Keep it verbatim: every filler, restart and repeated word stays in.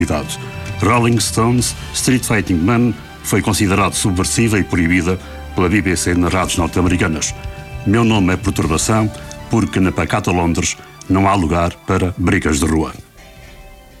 Rolling Stones, Street Fighting Man foi considerado subversiva e proibida pela B B C nas rádios norte-americanas. Meu nome é Perturbação, porque na pacata Londres não há lugar para brigas de rua.